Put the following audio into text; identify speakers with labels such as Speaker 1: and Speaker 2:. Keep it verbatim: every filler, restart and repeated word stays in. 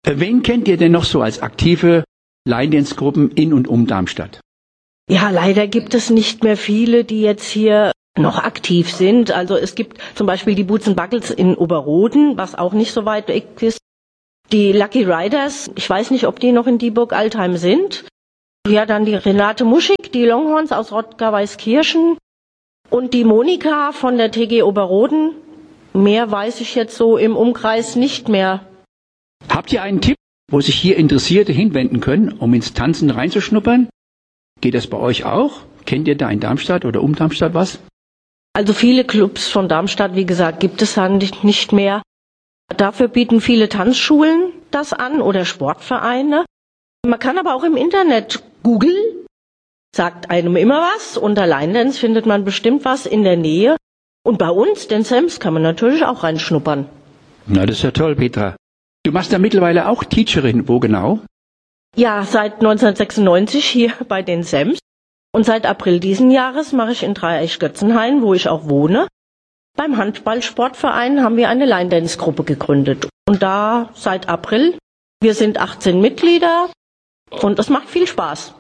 Speaker 1: Wen kennt ihr denn noch so als aktive Line-Dance-Gruppen in und um Darmstadt?
Speaker 2: Ja, leider gibt es nicht mehr viele, die jetzt hier noch aktiv sind. Also es gibt zum Beispiel die Boots and Buckles in Oberroden, was auch nicht so weit weg ist. Die Lucky Riders, ich weiß nicht, ob die noch in Dieburg-Altheim sind. Ja, dann die Renate Muschig, die Longhorns aus Rottgau-Weißkirchen und die Monika von der T G Oberroden. Mehr weiß ich jetzt so im Umkreis nicht mehr.
Speaker 1: Habt ihr einen Tipp, wo sich hier Interessierte hinwenden können, um ins Tanzen reinzuschnuppern? Geht das bei euch auch? Kennt ihr da in Darmstadt oder um Darmstadt was?
Speaker 2: Also viele Clubs von Darmstadt, wie gesagt, gibt es dann nicht mehr. Dafür bieten viele Tanzschulen das an oder Sportvereine. Man kann aber auch im Internet googeln, sagt einem immer was. Unter Line Dance findet man bestimmt was in der Nähe. Und bei uns, den Sams, kann man natürlich auch reinschnuppern.
Speaker 1: Na, das ist ja toll, Petra. Du machst da mittlerweile auch Teacherin, wo genau?
Speaker 2: Ja, seit neunzehnhundertsechsundneunzig hier bei den Sams. Und seit April diesen Jahres mache ich in Dreieich-Götzenhain, wo ich auch wohne. Beim Handballsportverein haben wir eine Line-Dance-Gruppe gegründet. Und da seit April. Wir sind achtzehn Mitglieder und es macht viel Spaß.